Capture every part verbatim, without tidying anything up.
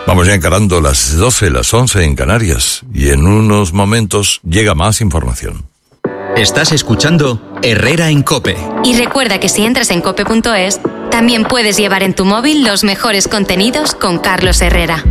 Vamos ya encarando las doce, las once en Canarias, y en unos momentos llega más información. Estás escuchando Herrera en COPE. Y recuerda que si entras en cope punto es, también puedes llevar en tu móvil los mejores contenidos con Carlos Herrera.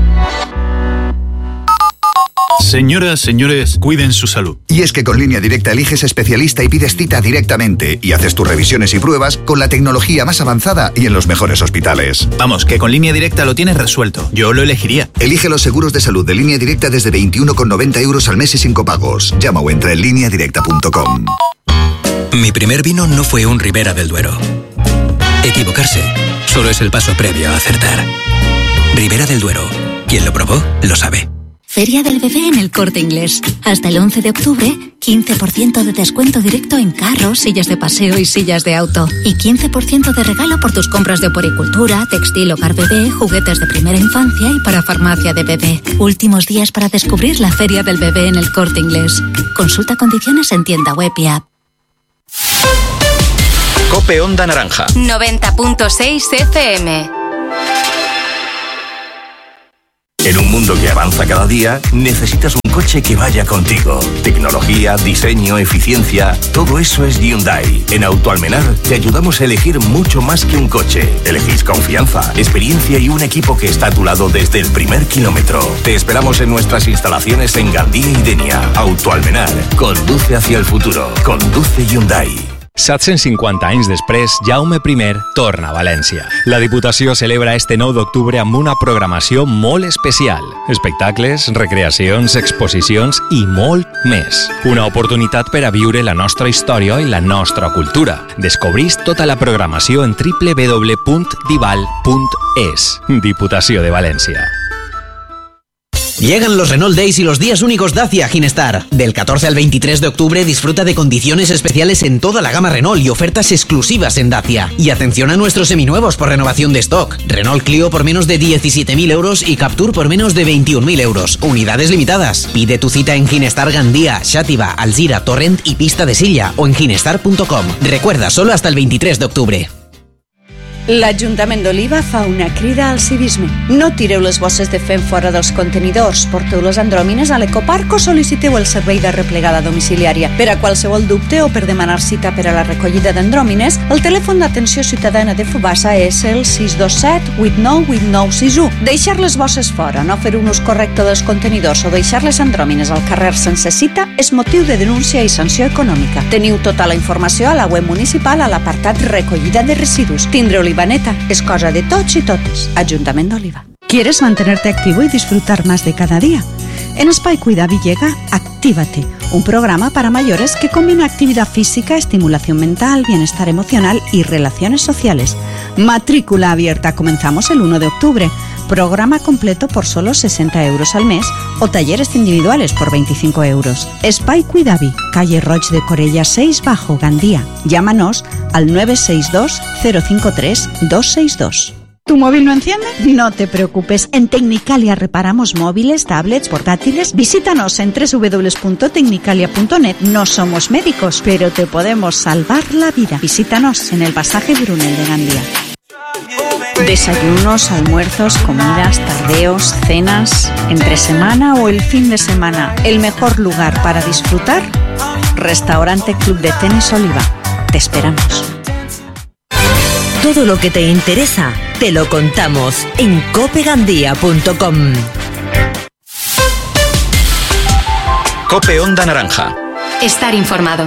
Señoras, señores, cuiden su salud. Y es que con Línea Directa eliges especialista y pides cita directamente y haces tus revisiones y pruebas con la tecnología más avanzada y en los mejores hospitales. Vamos, que con Línea Directa lo tienes resuelto. Yo lo elegiría. Elige los seguros de salud de Línea Directa desde veintiuno con noventa euros al mes y sin copagos. Llama o entra en línea directa punto com. Mi primer vino no fue un Ribera del Duero. Equivocarse solo es el paso previo a acertar. Ribera del Duero. Quien lo probó, lo sabe. Feria del Bebé en El Corte Inglés. Hasta el once de octubre, quince por ciento de descuento directo en carros, sillas de paseo y sillas de auto. Y quince por ciento de regalo por tus compras de oporicultura, textil, hogar bebé, juguetes de primera infancia y para farmacia de bebé. Últimos días para descubrir la Feria del Bebé en El Corte Inglés. Consulta condiciones en tienda web y app. COPE Onda Naranja. noventa punto seis F M. En un mundo que avanza cada día, necesitas un coche que vaya contigo. Tecnología, diseño, eficiencia, todo eso es Hyundai. En Autoalmenar te ayudamos a elegir mucho más que un coche. Elegís confianza, experiencia y un equipo que está a tu lado desde el primer kilómetro. Te esperamos en nuestras instalaciones en Gandía y Denia. Autoalmenar, conduce hacia el futuro. Conduce Hyundai. set-cents cinquanta anys després, Jaume primer torna a València. La Diputació celebra este nou d'octubre amb una programació molt especial. Espectacles, recreacions, exposicions i molt més. Una oportunitat per a viure la nostra història i la nostra cultura. Descobrís tota la programació en doble u doble u doble u punt dival punt es. Diputació de València. Llegan los Renault Days y los días únicos Dacia Ginestar. Del catorce al veintitrés de octubre disfruta de condiciones especiales en toda la gama Renault y ofertas exclusivas en Dacia. Y atención a nuestros seminuevos por renovación de stock. Renault Clio por menos de diecisiete mil euros y Captur por menos de veintiún mil euros. Unidades limitadas. Pide tu cita en Ginestar Gandía, Xàtiva, Alzira, Torrent y Pista de Silla o en ginestar punto com. Recuerda, solo hasta el veintitrés de octubre. L'Ajuntament d'Oliva fa una crida al civisme. No tireu les bosses de fem fora dels contenidors, porteu les andròmines a l'ecoparc o sol·liciteu el servei de replegada domiciliària. Per a qualsevol dubte o per demanar cita per a la recollida d'andròmines, el telèfon d'atenció ciutadana de Fubassa és el sis dos set vuit nou vuit nou sis u. Deixar les bosses fora, no fer un ús correcte dels contenidors o deixar les andròmines al carrer sense cita és motiu de denúncia i sanció econòmica. Teniu tota la informació a la web municipal a l'apartat recollida de residus. Tindre Olivaneta es cosa de tots y totes. Ayuntamiento de Oliva. ¿Quieres mantenerte activo y disfrutar más de cada día? En Espai Cuidavi llega Actívate, un programa para mayores que combina actividad física, estimulación mental, bienestar emocional y relaciones sociales. Matrícula abierta. Comenzamos el uno de octubre. Programa completo por solo sesenta euros al mes o talleres individuales por veinticinco euros. Espai Cuidavi, calle Roig de Corella seis bajo Gandía. Llámanos al nueve seis dos cero cinco tres dos seis dos. ¿Tu móvil no enciende? No te preocupes, en Tecnicalia reparamos móviles, tablets, portátiles. Visítanos en doble u doble u doble u punto tecnicalia punto net. No somos médicos, pero te podemos salvar la vida. Visítanos en el pasaje Brunel de Gandía. Desayunos, almuerzos, comidas, tardeos, cenas, entre semana o el fin de semana. El mejor lugar para disfrutar, Restaurante Club de Tenis Oliva. Te esperamos. Todo lo que te interesa, te lo contamos en cope gandía punto com. COPE Onda Naranja. Estar informado.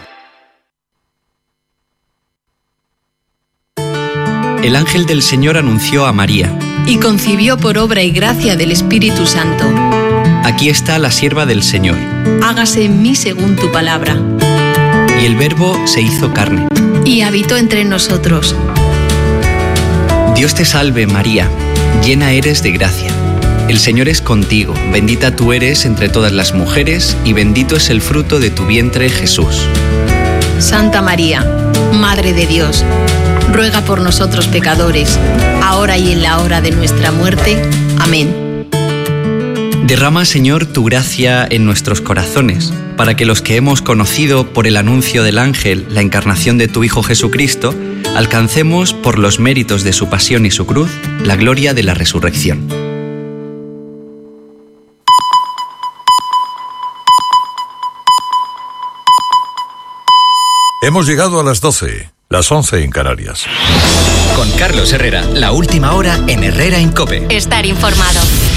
El ángel del Señor anunció a María. Y concibió por obra y gracia del Espíritu Santo. Aquí está la sierva del Señor. Hágase en mí según tu palabra. Y el Verbo se hizo carne. Y habitó entre nosotros. Dios te salve, María, llena eres de gracia. El Señor es contigo, bendita tú eres entre todas las mujeres, y bendito es el fruto de tu vientre, Jesús. Santa María, Madre de Dios, ruega por nosotros pecadores, ahora y en la hora de nuestra muerte. Amén. Derrama, Señor, tu gracia en nuestros corazones, para que los que hemos conocido por el anuncio del ángel la encarnación de tu Hijo Jesucristo, alcancemos, por los méritos de su pasión y su cruz, la gloria de la resurrección. Hemos llegado a las doce, las once en Canarias. Con Carlos Herrera, la última hora en Herrera en COPE. Estar informado.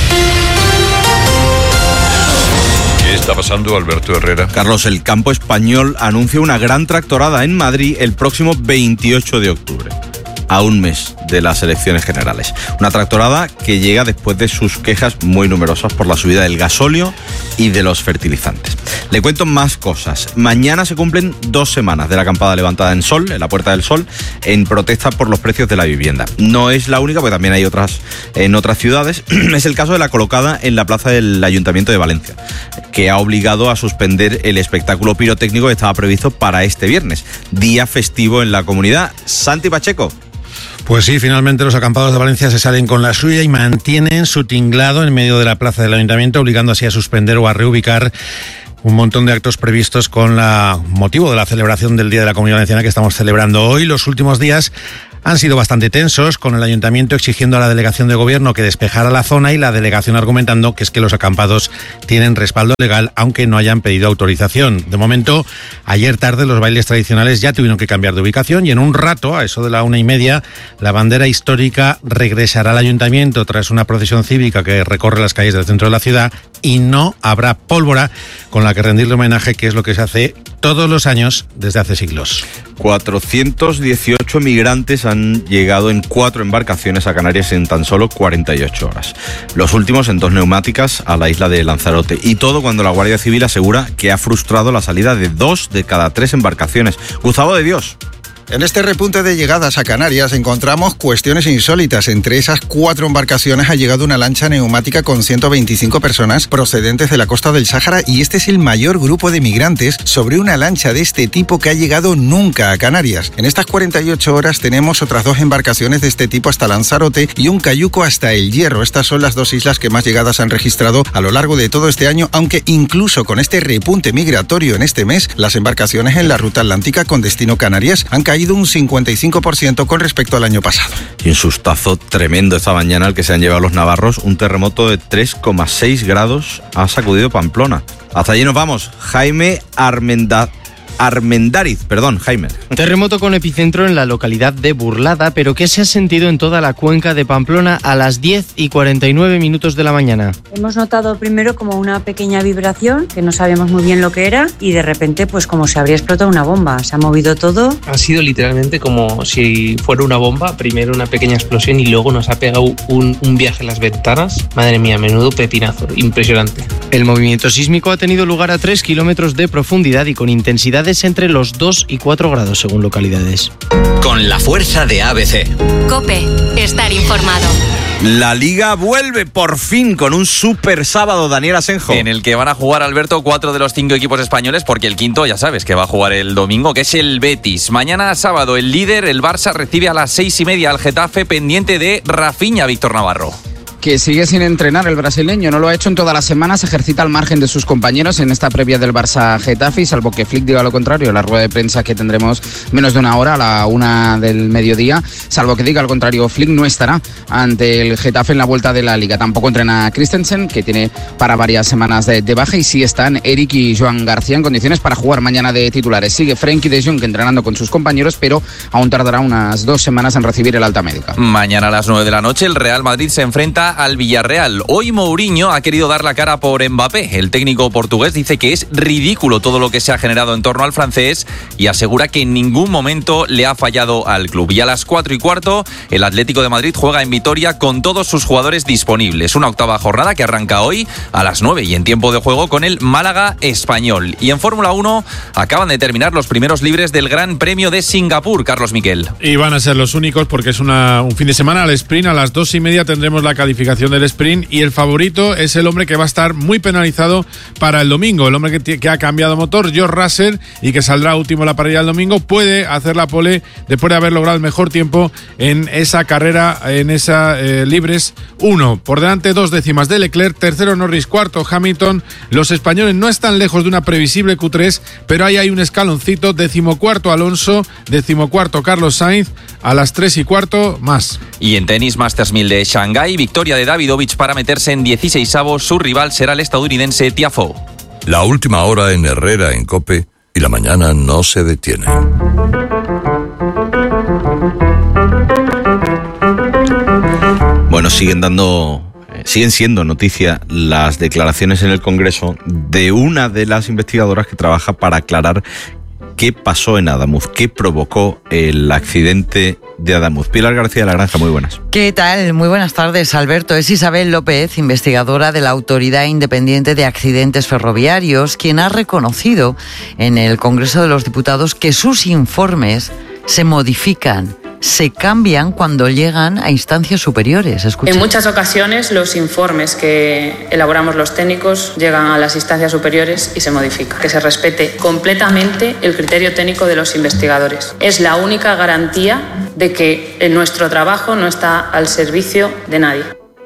¿Qué está pasando, Alberto Herrera? Carlos, el campo español anuncia una gran tractorada en Madrid el próximo veintiocho de octubre. A un mes de las elecciones generales. Una tractorada que llega después de sus quejas muy numerosas por la subida del gasóleo y de los fertilizantes. Le cuento más cosas. Mañana se cumplen dos semanas de la acampada levantada en Sol, en la Puerta del Sol, en protesta por los precios de la vivienda. No es la única, porque también hay otras en otras ciudades. Es el caso de la colocada en la plaza del Ayuntamiento de Valencia, que ha obligado a suspender el espectáculo pirotécnico que estaba previsto para este viernes, día festivo en la comunidad. Santi Pacheco. Pues sí, finalmente los acampados de Valencia se salen con la suya y mantienen su tinglado en medio de la plaza del Ayuntamiento, obligando así a suspender o a reubicar un montón de actos previstos con la motivo de la celebración del Día de la Comunidad Valenciana que estamos celebrando hoy. Los últimos días han sido bastante tensos, con el Ayuntamiento exigiendo a la Delegación de Gobierno que despejara la zona y la Delegación argumentando que es que los acampados tienen respaldo legal, aunque no hayan pedido autorización. De momento, ayer tarde los bailes tradicionales ya tuvieron que cambiar de ubicación y en un rato, a eso de la una y media, la bandera histórica regresará al Ayuntamiento tras una procesión cívica que recorre las calles del centro de la ciudad y no habrá pólvora con la que rendirle homenaje, que es lo que se hace todos los años desde hace siglos. cuatrocientos dieciocho migrantes han llegado en cuatro embarcaciones a Canarias en tan solo cuarenta y ocho horas. Los últimos en dos neumáticas a la isla de Lanzarote. Y todo cuando la Guardia Civil asegura que ha frustrado la salida de dos de cada tres embarcaciones. Gustavo de Dios. En este repunte de llegadas a Canarias encontramos cuestiones insólitas. Entre esas cuatro embarcaciones ha llegado una lancha neumática con ciento veinticinco personas procedentes de la costa del Sáhara y este es el mayor grupo de migrantes sobre una lancha de este tipo que ha llegado nunca a Canarias. En estas cuarenta y ocho horas tenemos otras dos embarcaciones de este tipo hasta Lanzarote y un cayuco hasta El Hierro. Estas son las dos islas que más llegadas han registrado a lo largo de todo este año, aunque incluso con este repunte migratorio en este mes, las embarcaciones en la ruta atlántica con destino Canarias han caído un cincuenta y cinco por ciento con respecto al año pasado. Y un sustazo tremendo esta mañana el que se han llevado los navarros. Un terremoto de tres coma seis grados ha sacudido Pamplona. Hasta allí nos vamos. Jaime Armendad. Armendáriz, perdón, Jaime. Terremoto con epicentro en la localidad de Burlada, pero que se ha sentido en toda la cuenca de Pamplona a las diez y cuarenta y nueve minutos de la mañana. Hemos notado primero como una pequeña vibración, que no sabíamos muy bien lo que era, y de repente pues como si habría explotado una bomba. Se ha movido todo. Ha sido literalmente como si fuera una bomba, primero una pequeña explosión y luego nos ha pegado un, un viaje en las ventanas. Madre mía, menudo pepinazo, impresionante. El movimiento sísmico ha tenido lugar a tres kilómetros de profundidad y con intensidad entre los dos y cuatro grados según localidades. Con la fuerza de A B C. COPE. Estar informado. La Liga vuelve por fin con un super sábado, Daniel Asenjo. En el que van a jugar, Alberto, cuatro de los cinco equipos españoles, porque el quinto ya sabes que va a jugar el domingo, que es el Betis. Mañana sábado el líder, el Barça, recibe a las seis y media al Getafe, pendiente de Rafinha, Víctor Navarro. Que sigue sin entrenar el brasileño, no lo ha hecho en todas las semanas, ejercita al margen de sus compañeros en esta previa del Barça Getafe, y salvo que Flick diga lo contrario, la rueda de prensa que tendremos menos de una hora, a la una del mediodía, salvo que diga lo contrario, Flick no estará ante el Getafe en la vuelta de la Liga. Tampoco entrena Christensen, que tiene para varias semanas de, de baja, y sí están Eric y Joan García en condiciones para jugar mañana de titulares. Sigue Frenkie de Jong entrenando con sus compañeros, pero aún tardará unas dos semanas en recibir el alta médica. Mañana a las nueve de la noche el Real Madrid se enfrenta al Villarreal. Hoy Mourinho ha querido dar la cara por Mbappé. El técnico portugués dice que es ridículo todo lo que se ha generado en torno al francés y asegura que en ningún momento le ha fallado al club. Y a las cuatro y cuarto el Atlético de Madrid juega en Vitoria con todos sus jugadores disponibles. Una octava jornada que arranca hoy a las nueve y en tiempo de juego con el Málaga Español. Y en Fórmula uno acaban de terminar los primeros libres del Gran Premio de Singapur, Carlos Miquel. Y van a ser los únicos porque es una, un fin de semana al sprint. A las dos y media tendremos la calificación del sprint y el favorito es el hombre que va a estar muy penalizado para el domingo. El hombre que, que ha cambiado motor, George Russell, y que saldrá último en la parrilla el domingo, puede hacer la pole después de haber logrado el mejor tiempo en esa carrera, en esa eh, libres uno. Por delante dos décimas de Leclerc, tercero Norris, cuarto Hamilton. Los españoles no están lejos de una previsible Q tres, pero ahí hay un escaloncito. Decimocuarto Alonso, decimocuarto Carlos Sainz, a las tres y cuarto más. Y en tenis, Masters mil de Shanghái, victoria de Davidovich para meterse en dieciseisavos. Su rival será el estadounidense Tiafoe. La última hora en Herrera en COPE y la mañana no se detiene. Bueno, siguen dando, siguen siendo noticia las declaraciones en el Congreso de una de las investigadoras que trabaja para aclarar qué pasó en Adamuz, qué provocó el accidente de Adamuz. Pilar García de la Granja, muy buenas. ¿Qué tal? Muy buenas tardes, Alberto. Es Isabel López, investigadora de la Autoridad Independiente de Accidentes Ferroviarios, quien ha reconocido en el Congreso de los Diputados que sus informes se modifican, se cambian cuando llegan a instancias superiores. Escucha. En muchas ocasiones los informes que elaboramos los técnicos llegan a las instancias superiores y se modifican. Que se respete completamente el criterio técnico de los investigadores. Es la única garantía de que nuestro trabajo no está al servicio de nadie.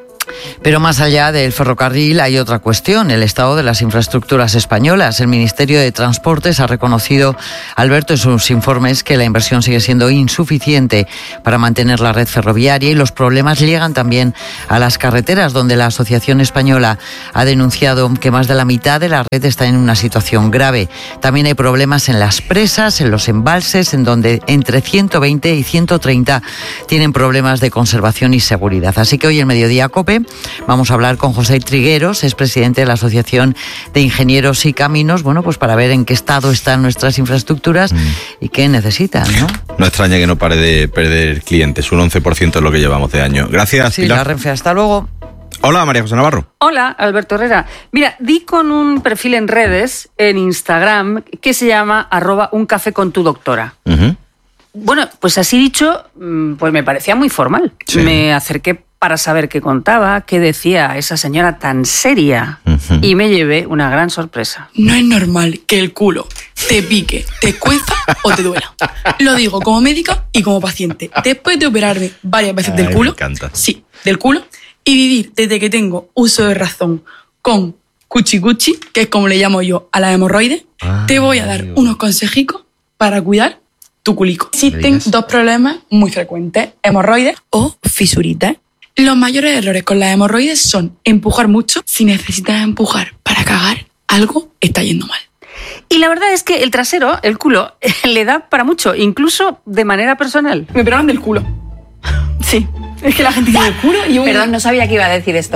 Pero más allá del ferrocarril hay otra cuestión, el estado de las infraestructuras españolas. El Ministerio de Transportes ha reconocido, Alberto, en sus informes que la inversión sigue siendo insuficiente para mantener la red ferroviaria y los problemas llegan también a las carreteras, donde la Asociación Española ha denunciado que más de la mitad de la red está en una situación grave. También hay problemas en las presas, en los embalses, en donde entre ciento veinte y ciento treinta tienen problemas de conservación y seguridad. Así que hoy en Mediodía COPE vamos a hablar con José Trigueros, es presidente de la Asociación de Ingenieros y Caminos, bueno, pues para ver en qué estado están nuestras infraestructuras mm. y qué necesitan, ¿no? No extraña que no pare de perder clientes, un once por ciento es lo que llevamos de año. Gracias, sí, Pilar. La Renfe, hasta luego. Hola, María José Navarro. Hola, Alberto Herrera. Mira, di con un perfil en redes, en Instagram, que se llama arroba un café con tu doctora. Uh-huh. Bueno, pues así dicho, pues me parecía muy formal. Sí. Me acerqué para saber qué contaba, qué decía esa señora tan seria. Uh-huh. Y me llevé una gran sorpresa. No es normal que el culo te pique, te cueza o te duela. Lo digo como médica y como paciente. Después de operarme varias veces Ay, del culo, me encanta. sí, del culo, y vivir desde que tengo uso de razón con cuchi cuchi, que es como le llamo yo a la hemorroide, ah, te voy a dar Dios. unos consejicos para cuidar tu culico. Existen dos problemas muy frecuentes, hemorroides o fisuritas. Los mayores errores con las hemorroides son empujar mucho. Si necesitas empujar para cagar, algo está yendo mal. Y la verdad es que el trasero, el culo, le da para mucho, incluso de manera personal. Me operaron del culo. Sí, es que la gente tiene el culo y un... Perdón, no sabía que iba a decir esto.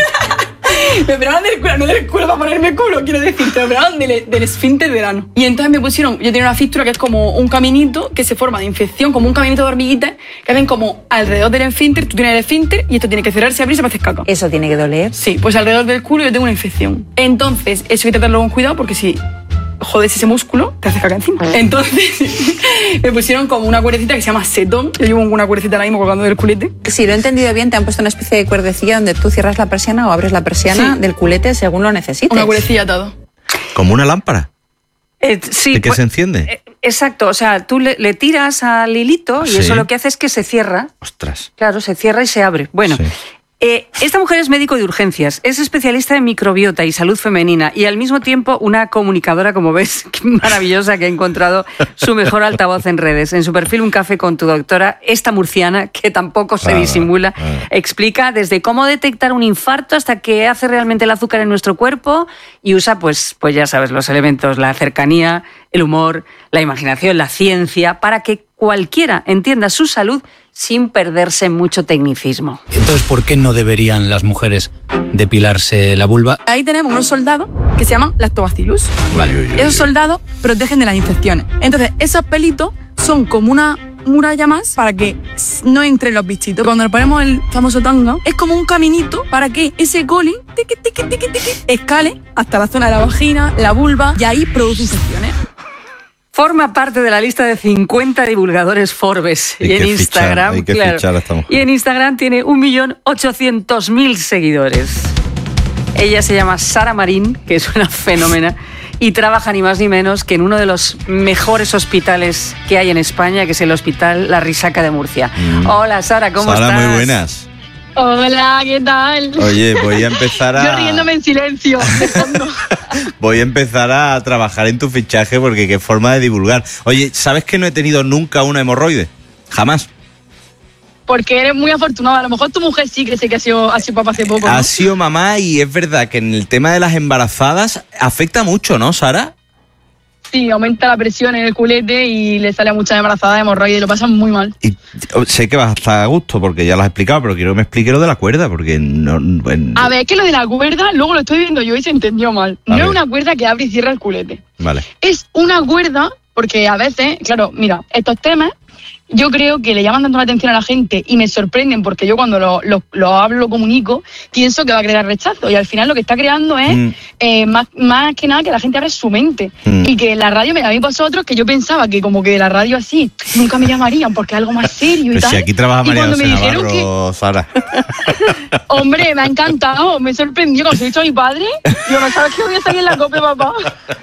Me operaron del culo, no del culo para ponerme culo, quiero decir, me operaron del, del esfínter del ano. Y entonces me pusieron, yo tenía una fístula que es como un caminito que se forma de infección, como un caminito de hormiguitas, que hacen como alrededor del esfínter, tú tienes el esfínter y esto tiene que cerrarse, abrirse para hacer caca. ¿Eso tiene que doler? Sí, pues alrededor del culo yo tengo una infección. Entonces, eso hay que tratarlo con cuidado porque si jodes ese músculo, te hace caca encima. Entonces, me pusieron como una cuerdecita que se llama setón. Yo llevo una cuerdecita ahora mismo colgando del culete. Si lo he entendido bien, te han puesto una especie de cuerdecilla donde tú cierras la persiana o abres la persiana sí. del culete según lo necesites. Una cuerdecilla atado. ¿Como una lámpara? Eh, sí. ¿De qué pues, se enciende? Eh, exacto, o sea, tú le, le tiras al hilito y sí. eso lo que hace es que se cierra. Ostras. Claro, se cierra y se abre. Bueno... Sí. Eh, esta mujer es médico de urgencias, es especialista en microbiota y salud femenina y al mismo tiempo una comunicadora, como ves, maravillosa, que ha encontrado su mejor altavoz en redes. En su perfil Un café con tu doctora, esta murciana, que tampoco se ah, disimula, ah. explica desde cómo detectar un infarto hasta qué hace realmente el azúcar en nuestro cuerpo y usa, pues, pues ya sabes, los elementos, la cercanía, el humor, la imaginación, la ciencia, para que cualquiera entienda su salud sin perderse mucho tecnicismo. Entonces, ¿por qué no deberían las mujeres depilarse la vulva? Ahí tenemos unos soldados que se llaman lactobacillus. Vale, oye, oye. Esos soldados protegen de las infecciones. Entonces, esos pelitos son como una muralla más para que no entren los bichitos. Cuando le ponemos el famoso tanga, es como un caminito para que ese coli tiqui, tiqui, tiqui, tiqui, escale hasta la zona de la vagina, la vulva, y ahí produce infecciones. Forma parte de la lista de cincuenta divulgadores Forbes. Hay y en Instagram, fichar, hay que claro, fichar a esta mujer. Y en Instagram tiene un millón ochocientos mil seguidores. Ella se llama Sara Marín, que es una fenómena, y trabaja ni más ni menos que en uno de los mejores hospitales que hay en España, que es el Hospital La Risaca de Murcia. Mm. Hola, Sara, ¿cómo Sara, estás? Sara, muy buenas. Hola, ¿qué tal? Oye, voy a empezar a... Yo riéndome en silencio, de fondo. Voy a empezar a trabajar en tu fichaje porque qué forma de divulgar. Oye, ¿sabes que no he tenido nunca una hemorroide? Jamás. Porque eres muy afortunada. A lo mejor tu mujer sí que sé que ha sido, ha sido papá hace poco, ¿no? Ha sido mamá y es verdad que en el tema de las embarazadas afecta mucho, ¿no, Sara? Sí, aumenta la presión en el culete y le sale a muchas embarazadas de hemorroides y lo pasan muy mal. Y sé que vas a estar a gusto porque ya lo has explicado, pero quiero que me explique lo de la cuerda, porque no... Bueno, a ver, es que lo de la cuerda, luego lo estoy viendo yo y se entendió mal. A no ver. es una cuerda que abre y cierra el culete. vale. Es una cuerda, porque a veces, claro, mira, estos temas yo creo que le llaman tanto la atención a la gente y me sorprenden porque yo cuando lo, lo, lo hablo, lo comunico, pienso que va a crear rechazo y al final lo que está creando es Mm. eh, más, más que nada que la gente abra su mente Mm. y que la radio, a mí vosotros, que yo pensaba que como que de la radio así nunca me llamarían porque es algo más serio y Pues tal. si aquí trabaja Y María cuando José me dijeron Navarro, Sara. Hombre, me ha encantado, me sorprendió cuando se lo he dicho a mi padre. Yo no sabes que voy a salir en la COPE, papá.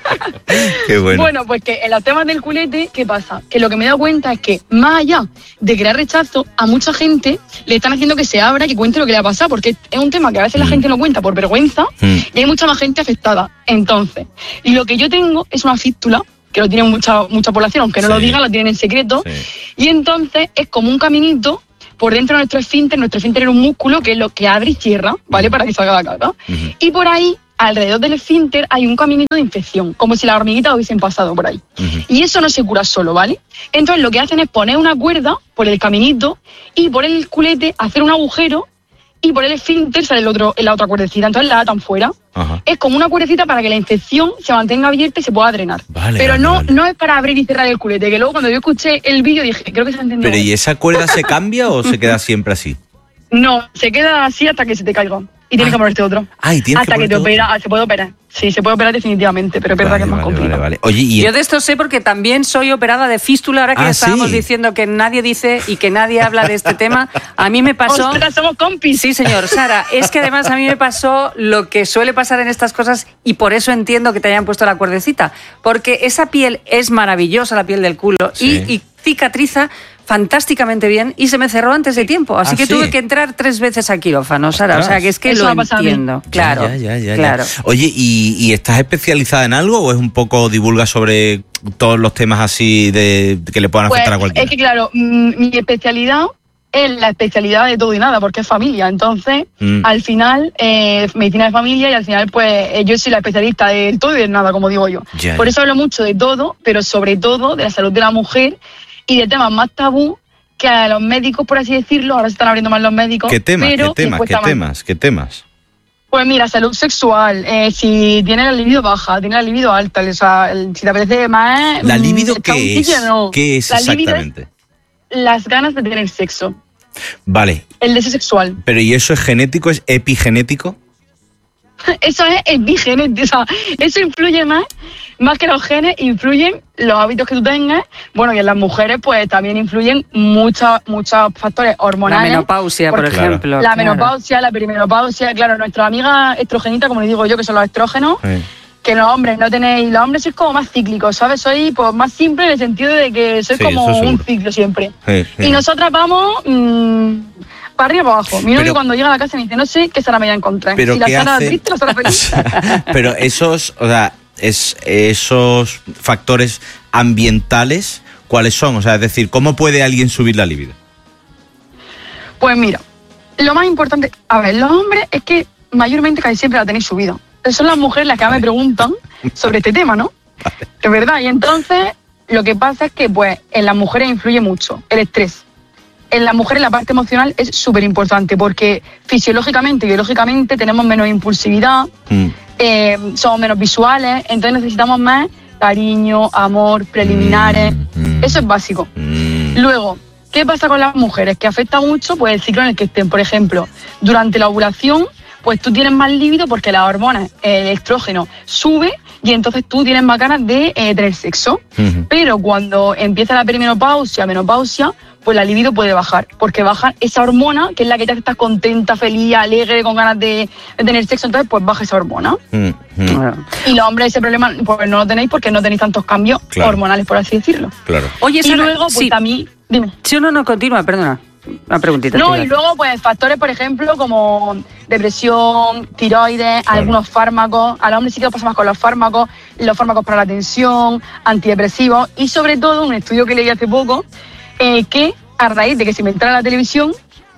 Qué bueno. Bueno, pues que en los temas del culete, ¿qué pasa? Que lo que me he dado cuenta es que, más allá de crear rechazo, a mucha gente le están haciendo que se abra, que cuente lo que le ha pasado, porque es un tema que a veces la gente no cuenta por vergüenza Mm. y hay mucha más gente afectada. Entonces, y lo que yo tengo es una fístula, que lo tiene mucha, mucha población, aunque no Sí. lo digan, lo tienen en secreto, y entonces es como un caminito por dentro de nuestro esfínter. Nuestro esfínter es un músculo que es lo que abre y cierra, ¿vale? Para que salga la caca. Y por ahí, alrededor del esfínter, hay un caminito de infección, como si las hormiguitas hubiesen pasado por ahí. Y eso no se cura solo, ¿vale? Entonces lo que hacen es poner una cuerda por el caminito y por el culete hacer un agujero y por el esfínter sale el otro, la otra cuerdecita. Entonces la atan fuera. Ajá. Es como una cuerdecita para que la infección se mantenga abierta y se pueda drenar. Vale, Pero vale, no, vale. no es para abrir y cerrar el culete, que luego cuando yo escuché el vídeo dije, creo que se ha entendido. Pero ¿y esa cuerda se cambia o se queda siempre así? No, se queda así hasta que se te caiga. Y tienes que ponerte otro. Ah, y tienes hasta que que, te ponerte opera, ah, se puede operar. Sí, se puede operar definitivamente, pero es verdad que es más complicado. Vale, Oye, y Yo de esto sé porque también soy operada de fístula, ahora que Ah, estábamos ¿sí? diciendo que nadie dice y que nadie habla de este tema. A mí me pasó... Ostras, somos compis. Sí, señor. Sara, es que además a mí me pasó lo que suele pasar en estas cosas y por eso entiendo que te hayan puesto la cuerdecita. Porque esa piel es maravillosa, la piel del culo, Sí. y, y cicatriza fantásticamente bien y se me cerró antes de tiempo. Así ¿Ah, que sí? tuve que entrar tres veces al quirófano, Sara. O sea, que es que Eso lo ha pasado a mí. entiendo. Claro, Ya, ya, ya, ya. claro. Oye, ¿y, ¿y estás especializada en algo o es un poco divulga sobre todos los temas así de que le puedan Pues, afectar a cualquiera? es que claro, mm, mi especialidad es la especialidad de todo y nada, porque es familia. Entonces, Mm. al final, eh, medicina de familia y al final, pues eh, yo soy la especialista del todo y del nada, como digo yo. Ya, Por ya. eso hablo mucho de todo, pero sobre todo de la salud de la mujer y de temas más tabú que a los médicos, por así decirlo, ahora se están abriendo más los médicos. ¿Qué temas? pero ¿Qué les temas? cuesta ¿Qué más. temas? ¿Qué temas? Pues mira, salud sexual, eh, si tienes la libido baja, tienes la libido alta, o sea, el- si te apetece más... ¿La mm, libido echar un qué es? chicle, no. ¿Qué es La libido es exactamente? las ganas de tener sexo, Vale, el deseo sexual. pero ¿y eso es genético? ¿Es epigenético? Eso es epigenético, o sea, eso influye más, más que los genes, influyen los hábitos que tú tengas. Bueno, y en las mujeres pues también influyen muchos muchos factores La hormonales. menopausia, por porque ejemplo. La claro. menopausia, la perimenopausia, claro, nuestras amigas estrogenitas, como les digo yo, que son los estrógenos, Eh. que los hombres no tenéis, los hombres sois como más cíclicos, ¿sabes? Sois pues más simple en el sentido de que sois Sí, como eso un seguro. ciclo siempre. Eh, eh. Y nosotras vamos mm, para arriba y para abajo. Mi novio Pero- cuando llega a la casa me dice, no sé qué Sara me voy a encontrar. Pero si la ¿qué Sara hace? triste o la Sara feliz. Pero esos, o sea, es, esos factores ambientales, ¿cuáles son? O sea, es decir, ¿cómo puede alguien subir la libido? Pues mira, lo más importante, a ver, los hombres es que mayormente casi siempre la tenéis subida. Son las mujeres las que ahora me preguntan sobre este tema, ¿no? Es verdad, y entonces lo que pasa es que pues en las mujeres influye mucho el estrés. En las mujeres la parte emocional es súper importante porque fisiológicamente y biológicamente tenemos menos impulsividad, eh, somos menos visuales, entonces necesitamos más cariño, amor, preliminares. Eso es básico. Luego, ¿qué pasa con las mujeres? Que afecta mucho pues el ciclo en el que estén. Por ejemplo, durante la ovulación, pues tú tienes más líbido porque las hormonas, el estrógeno, sube y entonces tú tienes más ganas de eh, tener sexo. Pero cuando empieza la perimenopausia, menopausia, pues la libido puede bajar, porque baja esa hormona, que es la que te hace estar contenta, feliz, alegre, con ganas de, de tener sexo, entonces pues baja esa hormona. Mm, mm, Y los hombres ese problema pues no lo tenéis porque no tenéis tantos cambios Claro. hormonales, por así decirlo. Claro. Oye, y Sara, luego, pues sí. a mí, dime. Sí, no, no, continúa, perdona. Una preguntita. No, te iba a y luego pues factores, por ejemplo, como depresión, tiroides, algunos fármacos. A los hombres sí que lo pasa más con los fármacos, los fármacos para la tensión, antidepresivos y sobre todo un estudio que leí hace poco, eh, que a raíz de que se inventara la televisión,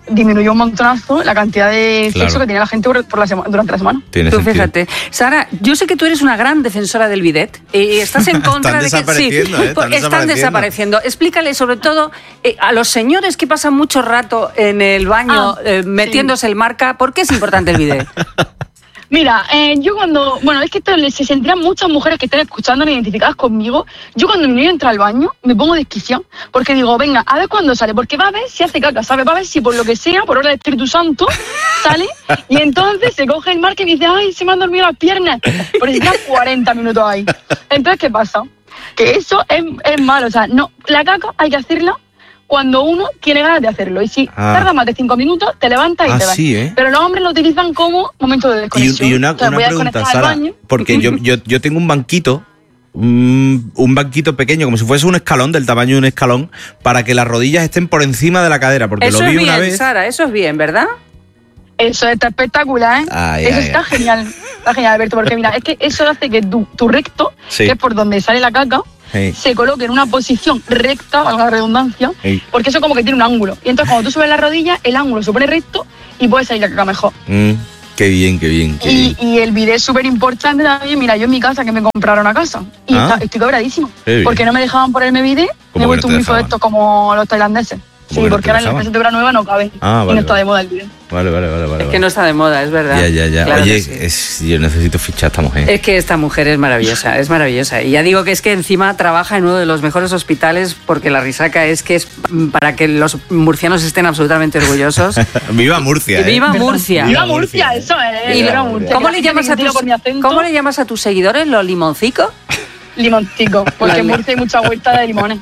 disminuyó un montonazo la cantidad de sexo Claro. que tenía la gente por, por la sema- durante la semana. Tiene Tú sentido. fíjate. Sara, yo sé que tú eres una gran defensora del bidet. Eh, estás en contra de que Están desapareciendo, ¿eh? Están pues, están desapareciendo. desapareciendo. Explícale sobre todo eh, a los señores que pasan mucho rato en el baño Ah, eh, metiéndose el marca, ¿por qué es importante el bidet? Mira, eh, yo cuando, bueno, es que esto le- se sentirán muchas mujeres que estén escuchando identificadas conmigo. Yo cuando mi niño entra al baño me pongo desquiciada porque digo, venga, a ver cuándo sale, porque va a ver si hace caca, ¿sabes? Va a ver si por lo que sea, por obra del Espíritu Santo, sale y entonces se coge el marca y dice, ay, se me han dormido las piernas, porque está cuarenta minutos ahí. Entonces, ¿qué pasa? Que eso es, es malo, o sea, no, la caca hay que hacerla cuando uno tiene ganas de hacerlo. Y si Ah. tarda más de cinco minutos, te levantas y Ah, te vas. sí, ¿eh? Pero los hombres lo utilizan como momento de Y, desconexión. y una, O sea, una voy a pregunta, desconectar al Sara, baño. porque yo, yo, yo tengo un banquito, un, un banquito pequeño, como si fuese un escalón, del tamaño de un escalón, para que las rodillas estén por encima de la cadera, porque Eso lo es vi una bien, vez. Sara, eso es bien, ¿verdad? Eso está espectacular, ¿eh? Ay, eso ay, está ay. genial. Está genial, Alberto, porque mira, es que eso hace que tu, tu recto, Sí. que es por donde sale la caca, Hey. se coloque en una posición recta, valga la redundancia, Hey. porque eso como que tiene un ángulo. Y entonces cuando tú subes la rodilla, el ángulo se pone recto y puede salir la caca mejor. Mm, qué bien, qué bien, qué Y, bien. y el bidet es súper importante también. Mira, yo en mi casa, que me compraron una casa, y Ah. está- estoy cobradísima. Qué bien. Porque no me dejaban ponerme bidet, ¿Cómo me he que vuelto no un te grifo de dejaban? estos como los tailandeses. Sí, ¿Cómo que no porque te ahora en la dejaban? casa de obra nueva no caben. Ah, y vale, no está vale. de moda el bidet. Vale, vale, vale, vale. Es que no está de moda, es verdad. Ya, ya, ya. Claro Oye, que sí. es, yo necesito fichar a esta mujer. Es que esta mujer es maravillosa, es maravillosa. Y ya digo que es que encima trabaja en uno de los mejores hospitales porque la risaca es que es para que los murcianos estén absolutamente orgullosos. Viva Murcia, ¿eh? ¡Viva Murcia! Viva Murcia, eso es. Y Viva la- Murcia. ¿Cómo Que le la llamas a gente me tus, tira por mi acento. ¿Cómo le llamas a tus seguidores? ¿Los limoncicos? Limoncico, porque en Murcia hay mucha huerta de limones.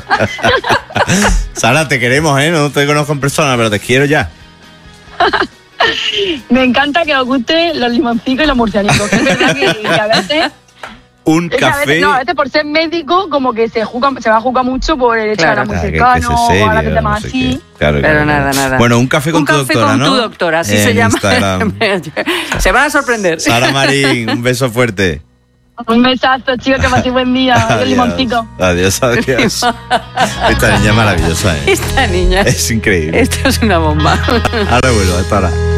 Sara, te queremos, ¿eh? No te conozco en persona, pero te quiero ya. Me encanta que os gusten los limoncicos y los murcianicos. Que es verdad que, que a veces... Un es que a café. veces, no, a veces por ser médico como que se, juca, se va a jugar mucho por el hecho de Claro. hablar muy Ah, que- que cercano, se serio, o hablar de temas no sé así. qué. Claro, Pero claro, nada, claro. nada. Bueno, un café con Un tu café doctora, con ¿no? tu doctora, así En se llama. Instagram. Se van a sorprender. Sara Marín, un beso fuerte. Un besazo, chicos, que paséis buen día. Y el limoncico. Adiós, adiós. Esta niña es maravillosa, ¿eh? Esta niña. Es increíble. Esto es una bomba. Ahora vuelvo, hasta ahora.